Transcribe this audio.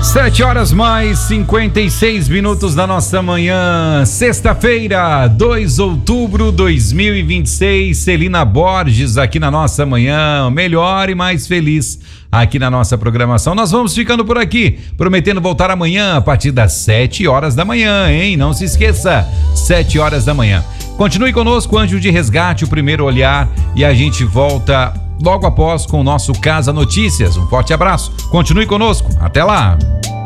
7 horas mais 56 minutos da nossa manhã, sexta-feira, 2 de outubro de 2026. Celina Borges aqui na nossa manhã, melhor e mais feliz aqui na nossa programação. Nós vamos ficando por aqui, prometendo voltar amanhã a partir das 7 horas da manhã, hein? Não se esqueça, 7 horas da manhã. Continue conosco, Anjo de Resgate, o primeiro olhar, e a gente volta logo após com o nosso Casa Notícias. Um forte abraço, continue conosco, até lá!